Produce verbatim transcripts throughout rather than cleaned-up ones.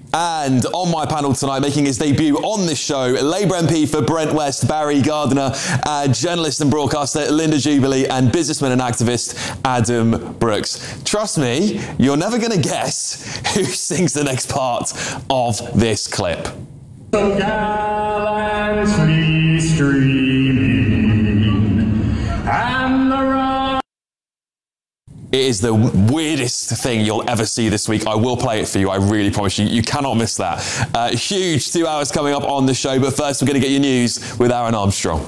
And on my panel tonight, making his debut on this show, Labour M P for Brent West, Barry Gardiner, uh, journalist and broadcaster Linda Jubilee, and businessman and activist Adam Brooks. Trust me, you're never going to guess who sings the next part of this clip. Gallantly streaming, and the It is the weirdest thing you'll ever see this week. I will play it for you, I really promise you. You cannot miss that. Uh, huge two hours coming up on the show, but first we're going to get your news with Aaron Armstrong.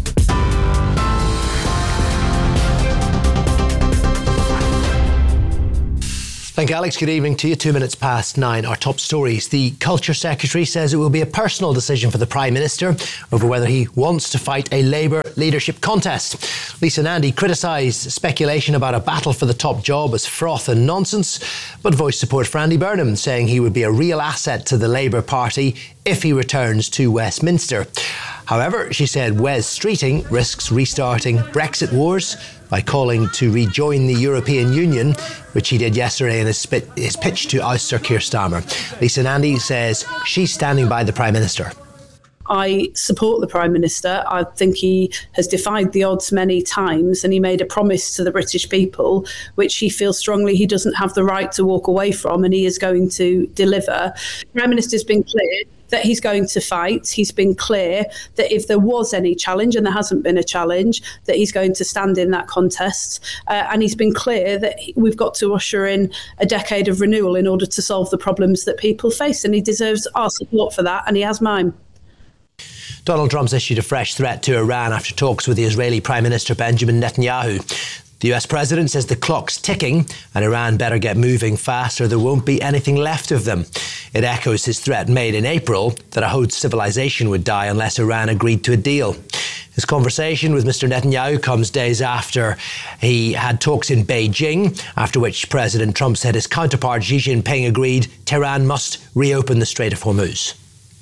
Thank you, Alex. Good evening to you. Two minutes past nine. Our top stories. The Culture Secretary says it will be a personal decision for the Prime Minister over whether he wants to fight a Labour leadership contest. Lisa Nandy criticised speculation about a battle for the top job as froth and nonsense, but voiced support for Andy Burnham, saying he would be a real asset to the Labour Party if he returns to Westminster. However, she said Wes Streeting risks restarting Brexit wars by calling to rejoin the European Union, which he did yesterday in his, spit, his pitch to oust Sir Keir Starmer. Lisa Nandy says she's standing by the Prime Minister. I support the Prime Minister. I think he has defied the odds many times, and he made a promise to the British people, which he feels strongly he doesn't have the right to walk away from, and he is going to deliver. The Prime Minister's been clear that he's going to fight. He's been clear that if there was any challenge, and there hasn't been a challenge, that he's going to stand in that contest. Uh, and he's been clear that we've got to usher in a decade of renewal in order to solve the problems that people face. And he deserves our support for that, and he has mine. Donald Trump's issued a fresh threat to Iran after talks with the Israeli Prime Minister Benjamin Netanyahu. The U S President says the clock's ticking and Iran better get moving fast or there won't be anything left of them. It echoes his threat made in April that a whole civilization would die unless Iran agreed to a deal. His conversation with Mister Netanyahu comes days after he had talks in Beijing, after which President Trump said his counterpart Xi Jinping agreed Tehran must reopen the Strait of Hormuz.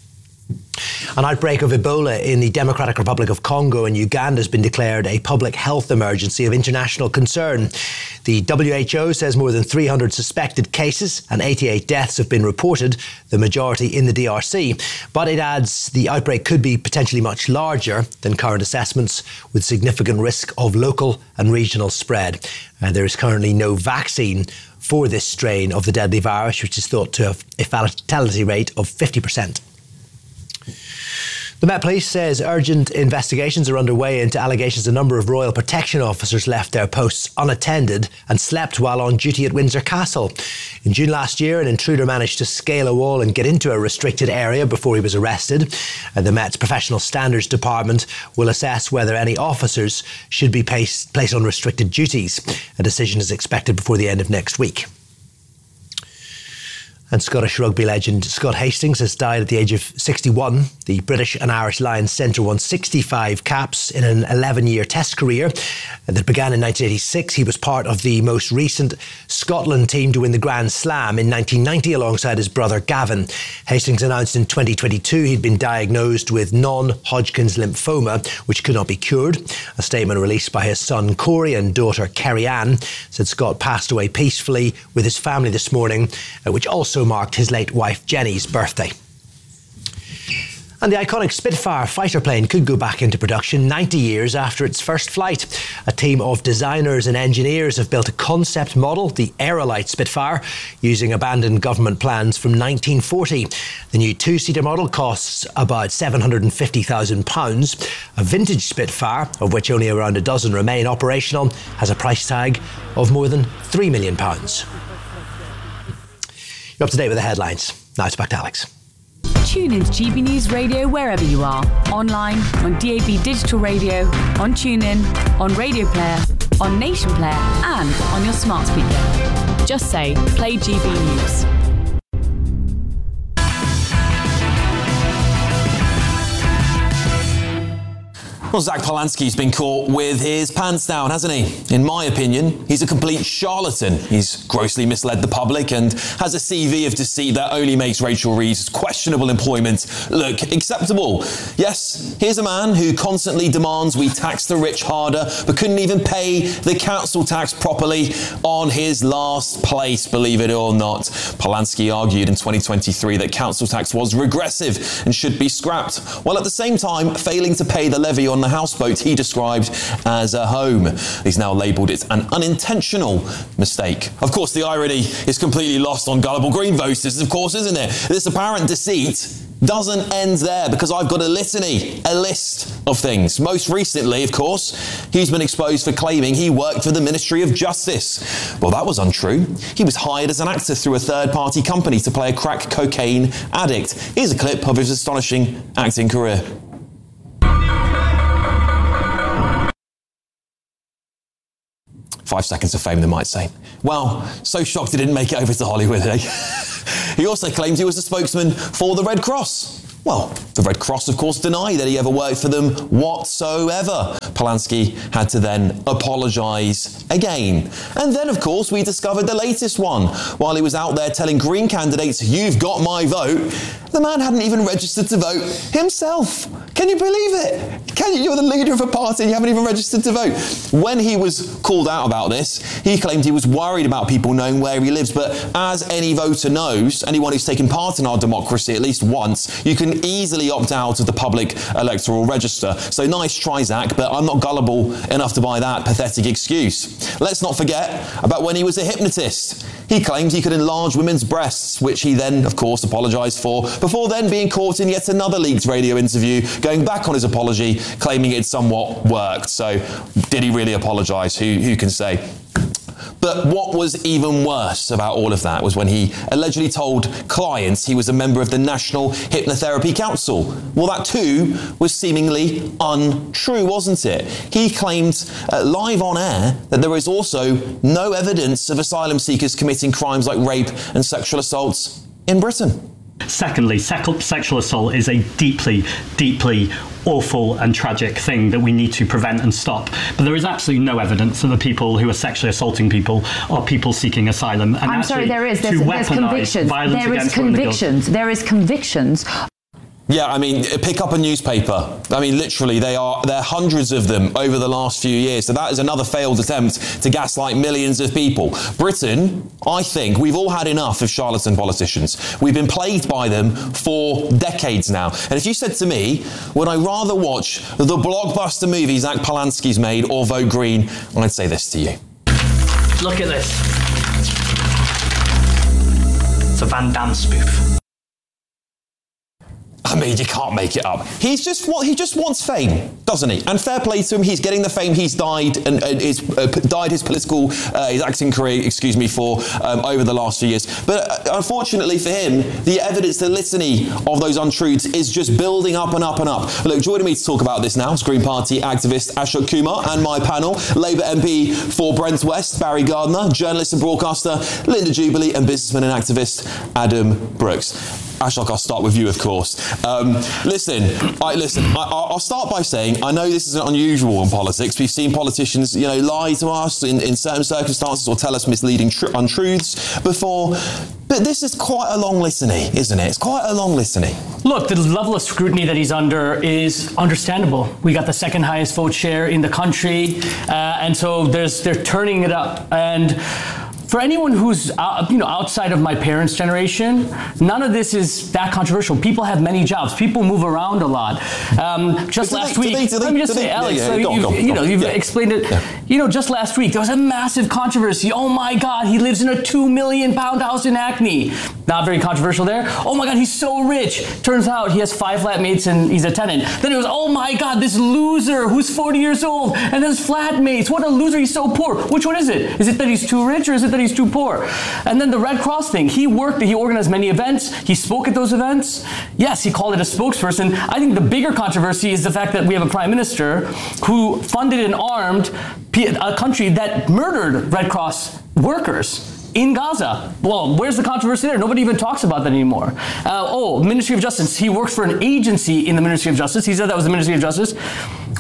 An outbreak of Ebola in the Democratic Republic of Congo and Uganda has been declared a public health emergency of international concern. The W H O says more than three hundred suspected cases and eighty-eight deaths have been reported, the majority in the D R C. But it adds the outbreak could be potentially much larger than current assessments, with significant risk of local and regional spread. Uh, there is currently no vaccine for this strain of the deadly virus, which is thought to have a fatality rate of fifty percent. The Met Police says urgent investigations are underway into allegations a number of Royal Protection officers left their posts unattended and slept while on duty at Windsor Castle. In June last year, an intruder managed to scale a wall and get into a restricted area before he was arrested. And the Met's Professional Standards Department will assess whether any officers should be placed, placed on restricted duties. A decision is expected before the end of next week. And Scottish rugby legend Scott Hastings has died at the age of sixty-one. The British and Irish Lions centre won sixty-five caps in an eleven-year Test career that began in nineteen eighty-six. He was part of the most recent Scotland team to win the Grand Slam in nineteen ninety alongside his brother Gavin. Hastings announced in twenty twenty-two he'd been diagnosed with non-Hodgkin's lymphoma, which could not be cured. A statement released by his son Corey and daughter Kerry Ann said Scott passed away peacefully with his family this morning, which also marked his late wife Jenny's birthday. And the iconic Spitfire fighter plane could go back into production ninety years after its first flight. A team of designers and engineers have built a concept model, the Aerolite Spitfire, using abandoned government plans from nineteen forty. The new two-seater model costs about seven hundred fifty thousand pounds. A vintage Spitfire, of which only around a dozen remain operational, has a price tag of more than three million pounds. You're up to date with the headlines. Now it's back to Alex. Tune in to G B News Radio wherever you are. Online, on D A B Digital Radio, on TuneIn, on Radio Player, on Nation Player and on your smart speaker. Just say, play G B News. Well, Zach Polanski's been caught with his pants down, hasn't he? In my opinion, he's a complete charlatan. He's grossly misled the public and has a C V of deceit that only makes Rachel Reeves' questionable employment look acceptable. Yes, here's a man who constantly demands we tax the rich harder, but couldn't even pay the council tax properly on his last place, believe it or not. Polanski argued in twenty twenty-three that council tax was regressive and should be scrapped, while at the same time failing to pay the levy on the houseboat he described as a home. He's now labelled it an unintentional mistake. Of course, the irony is completely lost on gullible Green voters, of course, isn't it? This apparent deceit doesn't end there, because I've got a litany, a list of things. Most recently, of course, he's been exposed for claiming he worked for the Ministry of Justice. Well, that was untrue. He was hired as an actor through a third-party company to play a crack cocaine addict. Here's a clip of his astonishing acting career. Five seconds of fame, they might say. Well, so shocked he didn't make it over to Hollywood, eh? He also claimed he was a spokesman for the Red Cross. Well, the Red Cross, of course, denied that he ever worked for them whatsoever. Polanski had to then apologise again. And then, of course, we discovered the latest one. While he was out there telling Green candidates, "You've got my vote," the man hadn't even registered to vote himself. Can you believe it? Can you? You're the leader of a party and you haven't even registered to vote. When he was called out about this, he claimed he was worried about people knowing where he lives. But as any voter knows, anyone who's taken part in our democracy at least once, you can easily opt out of the public electoral register. So nice try, Zach, but I'm not gullible enough to buy that pathetic excuse. Let's not forget about when he was a hypnotist. He claimed he could enlarge women's breasts, which he then, of course, apologised for, before then being caught in yet another leaked radio interview, going back on his apology, claiming it somewhat worked. So did he really apologise? Who, who can say? But what was even worse about all of that was when he allegedly told clients he was a member of the National Hypnotherapy Council. Well, that too was seemingly untrue, wasn't it? He claimed uh, live on air that there is also no evidence of asylum seekers committing crimes like rape and sexual assaults in Britain. Secondly, sexual assault is a deeply, deeply awful and tragic thing that we need to prevent and stop. But there is absolutely no evidence that the people who are sexually assaulting people are people seeking asylum. And I'm sorry, there is. There's, there's convictions. There is convictions. There is convictions. Yeah, I mean, pick up a newspaper. I mean, literally, they are there are hundreds of them over the last few years. So that is another failed attempt to gaslight millions of people. Britain, I think, we've all had enough of charlatan politicians. We've been plagued by them for decades now. And if you said to me, would I rather watch the blockbuster movie Zach Polanski's made or vote Green, I'd say this to you. Look at this. It's a Van Damme spoof. I mean, you can't make it up. He's just what he just wants fame, doesn't he? And fair play to him. He's getting the fame he's died and uh, is uh, died his political, uh, his acting career, excuse me, for um, over the last few years. But uh, unfortunately for him, the evidence, the litany of those untruths is just building up and up and up. Look, joining me to talk about this now is Green Party activist Ashok Kumar and my panel, Labour M P for Brent West, Barry Gardiner, journalist and broadcaster Linda Jubilee, and businessman and activist Adam Brooks. Ashok, I'll start with you, of course. Um, listen, I, listen. I, I'll start by saying I know this isn't unusual in politics. We've seen politicians, you know, lie to us in, in certain circumstances or tell us misleading tr- untruths before. But this is quite a long litany, isn't it? It's quite a long litany. Look, the level of scrutiny that he's under is understandable. We got the second highest vote share in the country, uh, and so there's they're turning it up. And for anyone who's uh, you know outside of my parents' generation, none of this is that controversial. People have many jobs. People move around a lot. Um, just last week, let me just say, Alex, so you've, you know, you've yeah. explained it. Yeah. You know, just last week there was a massive controversy. Oh my God, he lives in a two million pound house in Hackney. Not very controversial there. Oh my God, he's so rich. Turns out he has five flatmates and he's a tenant. Then it was, oh my God, this loser who's forty years old and has flatmates. What a loser! He's so poor. Which one is it? Is it that he's too rich or is it that he's too poor? And then the Red Cross thing. He worked, he organized many events. He spoke at those events. Yes, he called it a spokesperson. I think the bigger controversy is the fact that we have a prime minister who funded and armed a country that murdered Red Cross workers in Gaza. Well, where's the controversy there? Nobody even talks about that anymore. Uh, oh, Ministry of Justice. He works for an agency in the Ministry of Justice. He said that was the Ministry of Justice.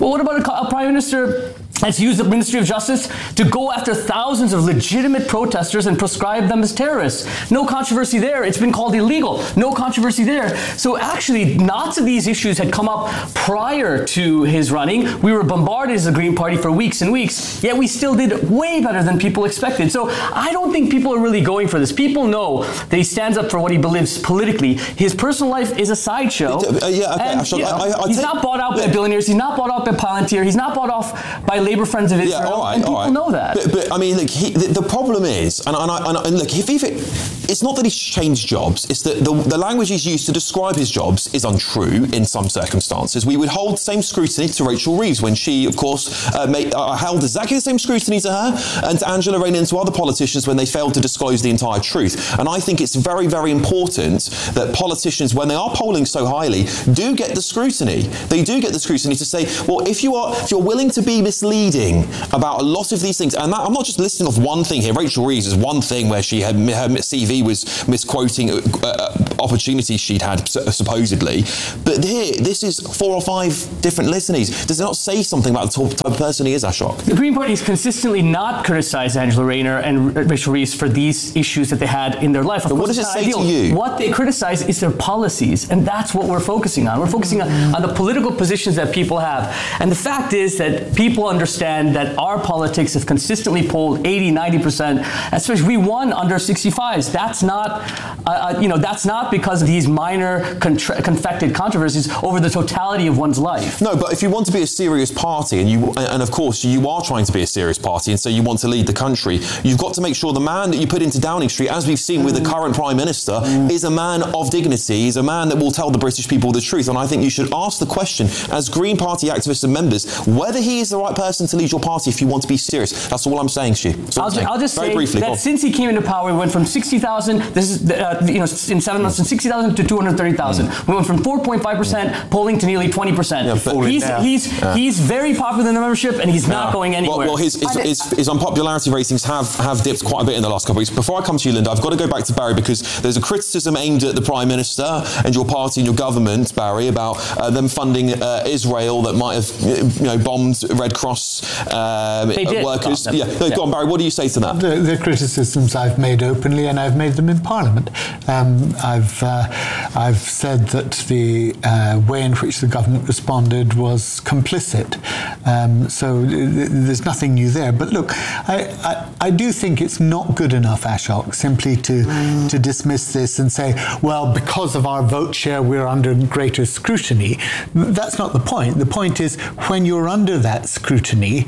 Well, what about a, a prime minister that's used the Ministry of Justice to go after thousands of legitimate protesters and proscribe them as terrorists? No controversy there. It's been called illegal. No controversy there. So actually, lots of these issues had come up prior to his running. We were bombarded as a Green Party for weeks and weeks, yet we still did way better than people expected. So I don't think people are really going for this. People know that he stands up for what he believes politically. His personal life is a sideshow. Uh, yeah, okay. And, Ashok, you know, I, I he's take, not bought out yeah. by billionaires. He's not bought out by Palantir. He's not bought off by Labour Friends of Israel. Yeah, all right, and people all right. know that. But, but I mean, look, he, the, the problem is, and, and, I, and, and look, if, if it, it's not that he's changed jobs, it's that the, the language he's used to describe his jobs is untrue in some circumstances. We would hold the same scrutiny to Rachel Reeves when she, of course, uh, made, uh, held exactly the same scrutiny to her and to Angela Rayner and to other politicians when they failed to disclose the entire truth. And I think it's very, very important that politicians, when they are polling so highly, do get the scrutiny. They do get the scrutiny to say, well, if you are, if you're willing to be misleading about a lot of these things, and that, I'm not just listing off one thing here. Rachel Reeves is one thing where she had her C V was misquoting uh, opportunities she'd had supposedly, but here this is four or five different listenies. Does it not say something about the type of person he is, Ashok? The Green Party has consistently not criticized Angela Rayner and Rachel Reeves for these issues that they had in their life. Of but what course, does it say ideal. to you? What they criticize is their policies, and that's what we're focusing on. We're focusing on, on the political positions that people have. And the fact is that people understand that our politics have consistently polled eighty, ninety percent, especially we won under sixty-fives. That's not, uh, you know, that's not because of these minor contra- confected controversies over the totality of one's life. No, but if you want to be a serious party, and you, and of course you are trying to be a serious party, and so you want to lead the country, you've got to make sure the man that you put into Downing Street, as we've seen with the current Prime Minister, is a man of dignity. He's a man that will tell the British people the truth. And I think you should ask the question, as Green Party activists and members, whether he is the right person to lead your party if you want to be serious. That's all I'm saying, Stu. I'll, ju- I'll just Very say briefly, that since he came into power, we went from sixty thousand, this is, uh, you know, in seven months, from sixty thousand to two hundred thirty thousand. Mm. We went from four point five percent mm. polling to nearly twenty percent. Yeah, but he's yeah. he's yeah. he's very popular in the membership, and he's yeah. not going anywhere. Well, well his, his, his, his unpopularity ratings have, have dipped quite a bit in the last couple of weeks. Before I come to you, Linda, I've got to go back to Barry, because there's a criticism aimed at the Prime Minister and your party and your government, Barry, about uh, them funding uh, Israel that might have, you know, bombed Red Cross um, workers. Yeah, no, yeah. Go on, Barry. What do you say to that? The, the criticisms I've made openly, and I've made them in Parliament. Um, I've uh, I've said that the uh, way in which the government responded was complicit. Um, so th- there's nothing new there. But look, I, I I do think it's not good enough, Ashok, simply to mm. to dismiss this and say, well, because of our vote share, we're under greater scrutiny. That's not the point. The point is, when you're under that scrutiny,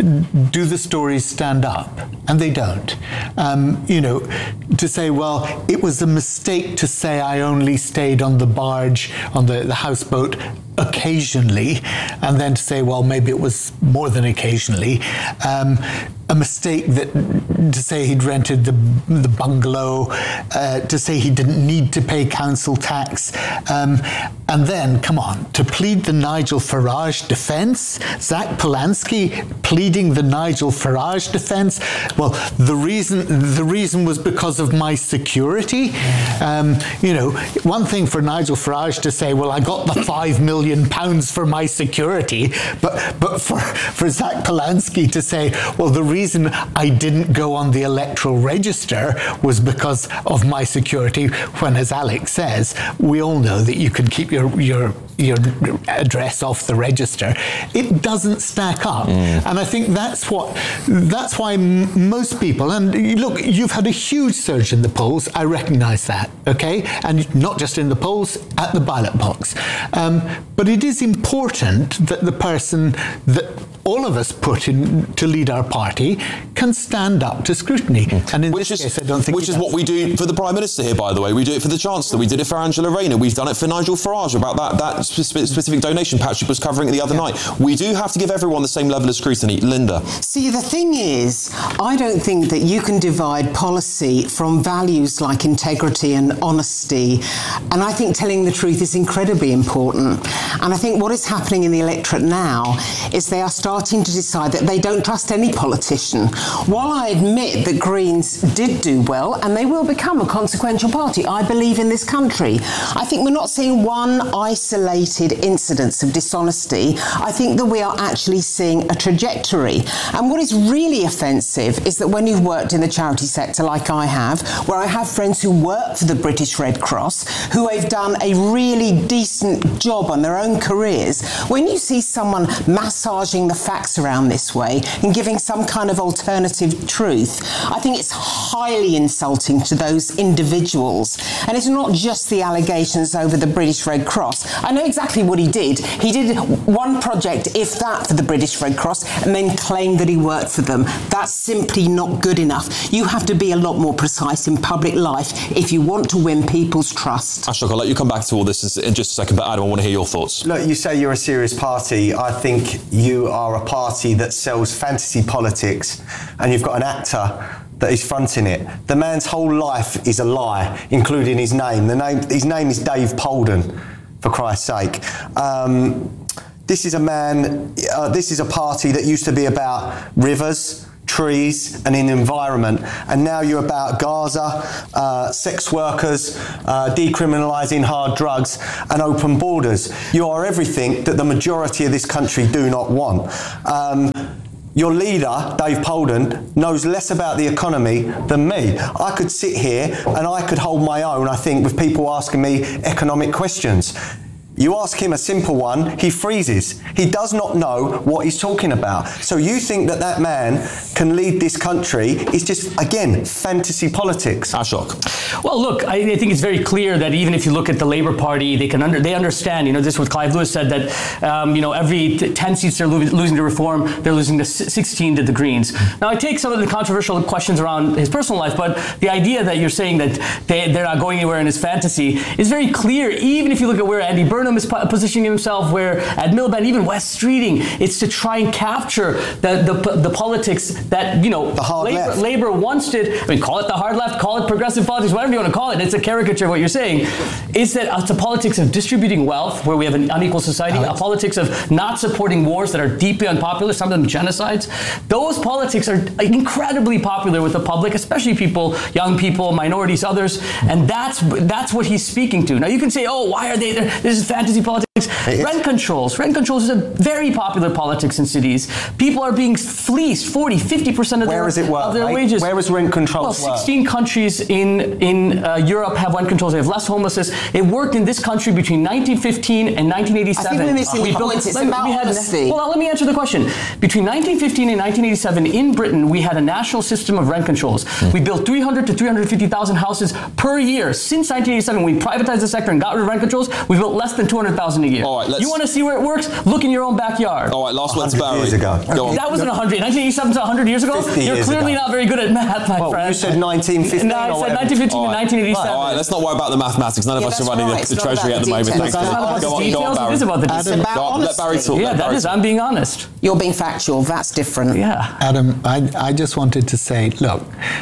do the stories stand up? And they don't. Um, you know, to say, well, it was a mistake to say I only stayed on the barge, on the, the houseboat, occasionally, and then to say, well, maybe it was more than occasionally. Um, a mistake that to say he'd rented the the bungalow, uh, to say he didn't need to pay council tax, um, and then come on to plead the Nigel Farage defence. Zach Polanski pleading the Nigel Farage defence. Well, the reason the reason was because of my security. Um, you know, one thing for Nigel Farage to say, well, I got the five million pounds for my security, but but for for Zach Polanski to say, well, the reason I didn't go on the electoral register was because of my security, when, as Alex says, we all know that you can keep your your your address off the register. It doesn't stack up. Mm. And I think that's what that's why m- most people, and look, you've had a huge surge in the polls, I recognize that, okay? And not just in the polls, at the ballot box. Um, but it is important that the person that all of us put in to lead our party can stand up to scrutiny. And in which this is, case, I don't think Which is what we do for the Prime Minister here, by the way. We do it for the Chancellor. We did it for Angela Rayner. We've done it for Nigel Farage about that, that spe- specific donation Patrick was covering it the other yeah. night. We do have to give everyone the same level of scrutiny. Linda? See, the thing is, I don't think that you can divide policy from values like integrity and honesty. And I think telling the truth is incredibly important. And I think what is happening in the electorate now is they are starting starting to decide that they don't trust any politician. While I admit that Greens did do well, and they will become a consequential party, I believe in this country, I think we're not seeing one isolated incidence of dishonesty. I think that we are actually seeing a trajectory. And what is really offensive is that when you've worked in the charity sector like I have, where I have friends who work for the British Red Cross, who have done a really decent job on their own careers, when you see someone massaging the facts around this way and giving some kind of alternative truth, I think it's highly insulting to those individuals. And it's not just the allegations over the British Red Cross. I know exactly what he did. He did one project, if that, for the British Red Cross, and then claimed that he worked for them. That's simply not good enough. You have to be a lot more precise in public life if you want to win people's trust. Ashok, I'll let you come back to all this in just a second, but Adam, I want to hear your thoughts. Look, you say you're a serious party. I think you are a party that sells fantasy politics, and you've got an actor that is fronting it. The man's whole life is a lie, including his name. The name, his name is Dave Poulden, for Christ's sake. Um, this is a man, uh, this is a party that used to be about rivers, trees and in environment, and now you're about Gaza, uh, sex workers, uh, decriminalising hard drugs and open borders. You are everything that the majority of this country do not want. Um, Your leader, Dave Poulden, knows less about the economy than me. I could sit here and I could hold my own, I think, with people asking me economic questions. You ask him a simple one, he freezes. He does not know what he's talking about. So you think that that man can lead this country is just, again, fantasy politics. Ashok. Well, look, I, I think it's very clear that even if you look at the Labour Party, they can under, they understand, you know, this is what Clive Lewis said, that, um, you know, every t- ten seats they're lo- losing to Reform, they're losing the sixteen to the Greens. Now, I take some of the controversial questions around his personal life, but the idea that you're saying that they, they're not going anywhere in his fantasy is very clear, even if you look at where Andy Burnham is positioning himself, where at Miliband, even West Streeting, it's to try and capture the the, the politics that, you know, the hard Labour, left. Labour once did. I mean, call it the hard left, call it progressive politics, whatever you want to call it. It's a caricature of what you're saying. Is that it's a politics of distributing wealth, where we have an unequal society, Alex. A politics of not supporting wars that are deeply unpopular, some of them genocides. Those politics are incredibly popular with the public, especially people, young people, minorities, others, and that's that's what he's speaking to. Now, you can say, oh, why are they there? This is fantasy politics. Rent controls. Rent controls is a very popular politics in cities. People are being fleeced forty, fifty percent of their, Where is it work, of their right? wages. Where is rent controls Well, sixteen work? countries in, in uh, Europe have rent controls. They have less homelessness. It worked in this country between nineteen fifteen and nineteen eighty-seven. I think we're missing we the built, point. It's let, about we had, honesty. Well, let me answer the question. Between nineteen fifteen and nineteen eighty-seven, in Britain, we had a national system of rent controls. Mm. We built three hundred to three hundred fifty thousand houses per year. Since nineteen eighty-seven, we privatized the sector and got rid of rent controls. We built less than two hundred thousand a year. All right, let's... You want to see where it works? Look in your own backyard. All right, last word to Barry. Years ago. Go on. That wasn't one hundred. nineteen eighty-seven to one hundred years ago? You're years clearly ago. not very good at math, my well, friend. you said nineteen fifteen. No, I or said whatever. nineteen fifteen All to right. nineteen eighty-seven. All right, let's not worry about the mathematics. None of Yeah, us are that's running right. the, It's the not Treasury about at the the moment. details. Thanks. It's Go about on, the go on, details. Barry. It is about the Adam, details. about Let Barry talk. Yeah, let that Barry is. talk. I'm being honest. You're being factual. That's different. Yeah. Adam, I, I just wanted to say, look,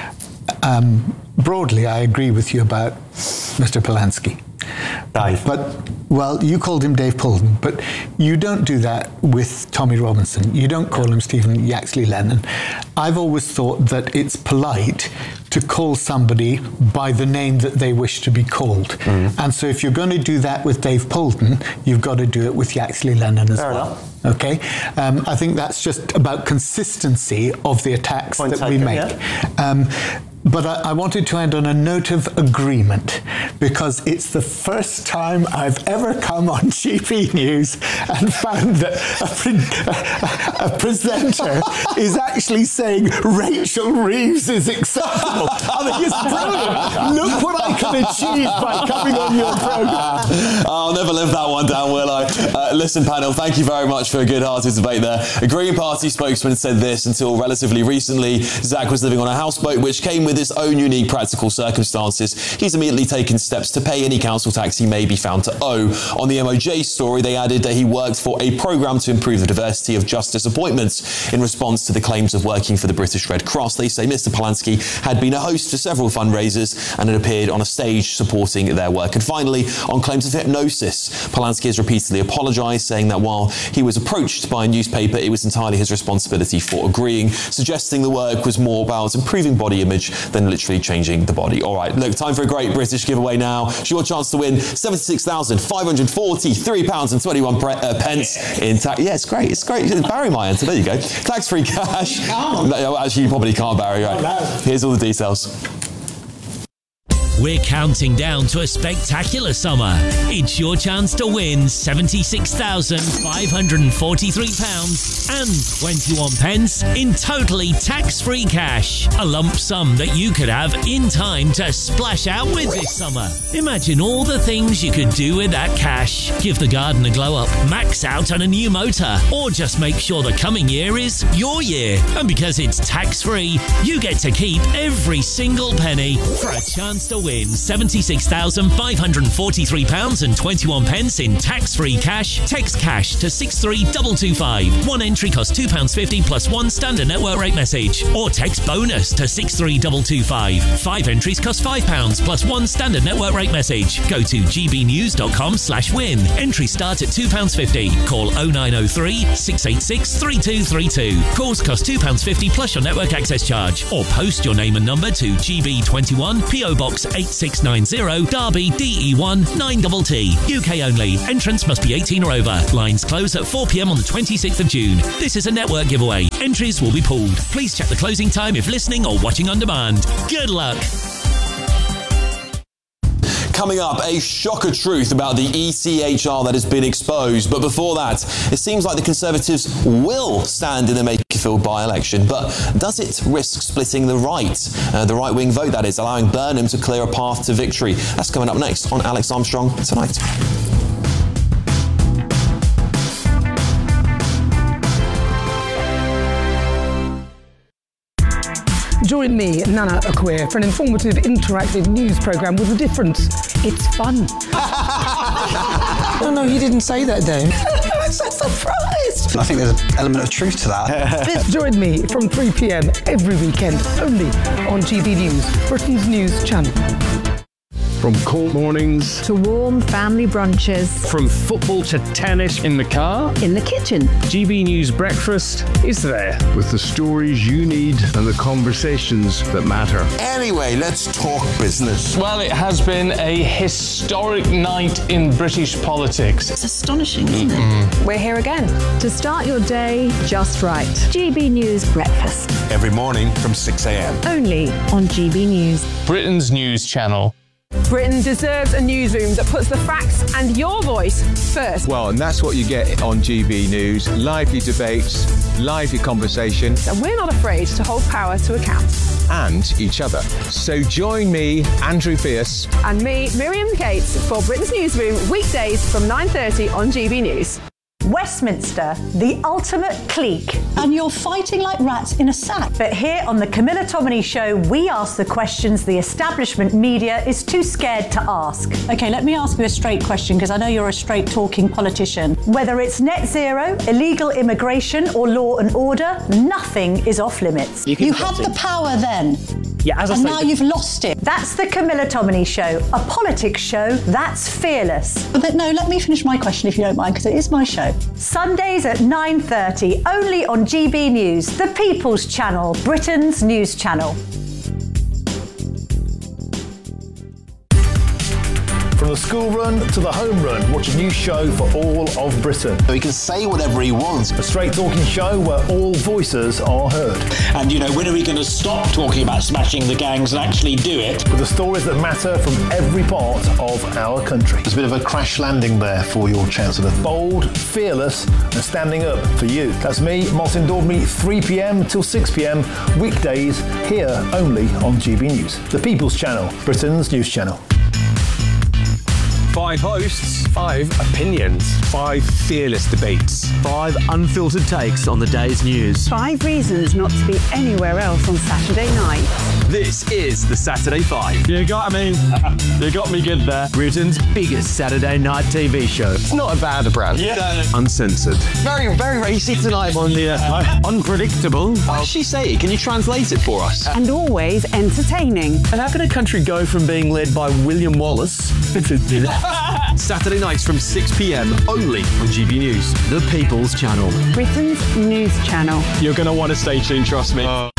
um, broadly, I agree with you about Mister Polanski. Dave. But, well, you called him Dave Poulden, but you don't do that with Tommy Robinson. You don't call him Stephen Yaxley Lennon. I've always thought that it's polite to call somebody by the name that they wish to be called. Mm. And so if you're going to do that with Dave Poulden, you've got to do it with Yaxley Lennon as Fair well. enough. Okay? Um, I think that's just about consistency of the attacks Point that we taken, make. yeah. Um, But I, I wanted to end on a note of agreement, because it's the first time I've ever come on G P News and found that a, pre- a, a presenter is actually saying Rachel Reeves is acceptable. I think it's brilliant. Look what I can achieve by coming on your programme. I'll never live that one down, will I? Uh, listen, panel, thank you very much for a good-hearted debate there. A Green Party spokesman said this: until relatively recently, Zach was living on a houseboat, which came with its own unique practical circumstances. He's immediately taken steps steps to pay any council tax he may be found to owe. On the M O J story, they added that he worked for a programme to improve the diversity of justice appointments. In response to the claims of working for the British Red Cross, they say Mister Polanski had been a host for several fundraisers and had appeared on a stage supporting their work. And finally, on claims of hypnosis, Polanski has repeatedly apologised, saying that while he was approached by a newspaper, it was entirely his responsibility for agreeing, suggesting the work was more about improving body image than literally changing the body. All right, look, time for a great British giveaway now. It's your chance to win seventy-six thousand five hundred forty-three pounds and twenty-one pre- uh, pence in tax. Yeah, it's great. It's great. Barry my answer. There you go. Tax-free cash. No, actually, you probably can't, Barry. Right. Oh, no. Here's all the details. We're counting down to a spectacular summer. It's your chance to win seventy-six thousand five hundred forty-three pounds and twenty-one pence in totally tax-free cash. A lump sum that you could have in time to splash out with this summer. Imagine all the things you could do with that cash. Give the garden a glow up, max out on a new motor, or just make sure the coming year is your year. And because it's tax-free, you get to keep every single penny for a chance to win seventy-six thousand five hundred forty-three pounds and twenty-one pence in tax-free cash. Text cash to six three two two five. One entry costs two pounds fifty plus one standard network rate message. Or text bonus to six three two two five. Five entries cost five pounds plus one standard network rate message. Go to gbnews.com slash win. Entries start at two pounds fifty. Call oh nine oh three, six eight six, three two three two. Calls cost two pounds fifty plus your network access charge. Or post your name and number to G B twenty-one, P O Box eight six nine zero, Derby, D E one nine T T. U K only. Entrance must be eighteen or over. Lines close at four p.m. on the twenty-sixth of June. This is a network giveaway. Entries will be pulled. Please check the closing time if listening or watching on demand. Good luck. Coming up, a shocker truth about the E C H R that has been exposed. But before that, it seems like the Conservatives will stand in the Makerfield by-election. But does it risk splitting the right? Uh, the right-wing vote, that is, allowing Burnham to clear a path to victory. That's coming up next on Alex Armstrong Tonight. Join me, Nana Akua, for an informative, interactive news programme with a difference. It's fun. No, no, you didn't say that, Dave. I'm so surprised. I think there's an element of truth to that. Join me from three p.m. every weekend, only on G B News, Britain's news channel. From cold mornings to warm family brunches. From football to tennis in the car. In the kitchen. G B News Breakfast is there. With the stories you need and the conversations that matter. Anyway, let's talk business. Well, it has been a historic night in British politics. It's astonishing, isn't mm-hmm. it? We're here again to start your day just right. G B News Breakfast. Every morning from six a.m. Only on G B News. Britain's news channel. Britain deserves a newsroom that puts the facts and your voice first. Well, and that's what you get on G B News. Lively debates, lively conversation. And we're not afraid to hold power to account. And each other. So join me, Andrew Pierce. And me, Miriam Cates, for Britain's Newsroom, weekdays from nine thirty on G B News. Westminster, the ultimate clique. And you're fighting like rats in a sack. But here on the Camilla Tominey Show, we ask the questions the establishment media is too scared to ask. OK, let me ask you a straight question, because I know you're a straight-talking politician. Whether it's net zero, illegal immigration or law and order, nothing is off limits. You, you had the power then. Yeah, as I and say, now you've lost it. That's the Camilla Tominey Show, a politics show that's fearless. But no, let me finish my question if you don't mind, because it is my show. Sundays at nine thirty, only on G B News, the People's Channel, Britain's news channel. From the school run to the home run, watch a new show for all of Britain. He can say whatever he wants. A straight talking show where all voices are heard. And, you know, when are we going to stop talking about smashing the gangs and actually do it? With the stories that matter from every part of our country. There's a bit of a crash landing there for your Chancellor. Bold, fearless and standing up for you. That's me, Martin Daubney, three p.m. till six p.m. weekdays here only on G B News. The People's Channel, Britain's news channel. Five Five hosts. Five opinions. Five fearless debates. Five unfiltered takes on the day's news. Five reasons not to be anywhere else on Saturday night. This is the Saturday Five. You got me. You got me good there. Britain's biggest Saturday night T V show. It's not a bad brand. Yeah. Uncensored. Very, very racy tonight on the uh, unpredictable. What did she say? Can you translate it for us? And always entertaining. And how can a country go from being led by William Wallace to Saturday nights from six p.m. only on G B News, the People's Channel. Britain's news channel. You're going to want to stay tuned, trust me. Uh.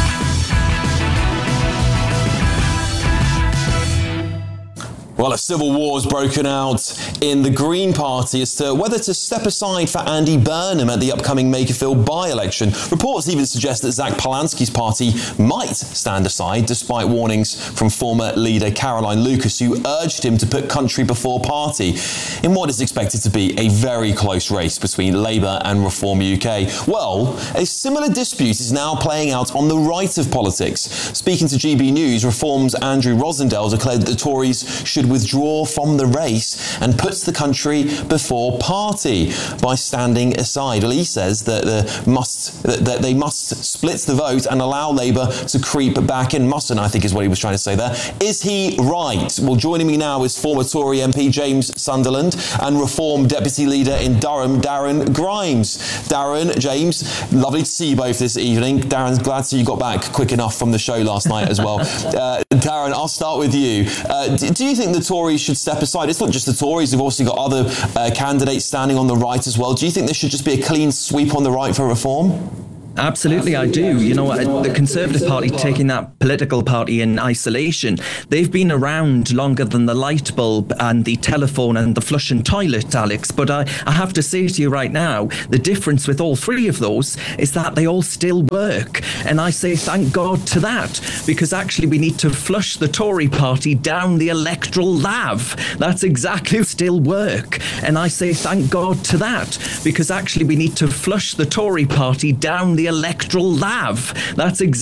Well, a civil war has broken out in the Green Party as to whether to step aside for Andy Burnham at the upcoming Makerfield by-election. Reports even suggest that Zach Polanski's party might stand aside, despite warnings from former leader Caroline Lucas, who urged him to put country before party in what is expected to be a very close race between Labour and Reform U K. Well, a similar dispute is now playing out on the right of politics. Speaking to G B News, Reform's Andrew Rosendale declared that the Tories should withdraw from the race and puts the country before party by standing aside. Well, he says that, the must, that they must split the vote and allow Labour to creep back in. Mustn't, I think is what he was trying to say there. Is he right? Well, joining me now is former Tory M P James Sunderland and Reform Deputy Leader in Durham, Darren Grimes. Darren, James, lovely to see you both this evening. Darren, glad to see you got back quick enough from the show last night as well. Uh, Darren, I'll start with you. Uh, do, do you think the Tories should step aside? It's not just the Tories, they've also got other uh, candidates standing on the right as well. Do you think there should just be a clean sweep on the right for reform? Absolutely, I do. You know, the Conservative Party taking that political party in isolation, they've been around longer than the light bulb and the telephone and the flushing toilet, Alex. But I, I have to say to you right now, the difference with all three of those is that they all still work. And I say thank God to that, because actually we need to flush the Tory party down the electoral lav. That's exactly still work. And I say thank God to that, because actually we need to flush the Tory party down the electoral lav. That's exactly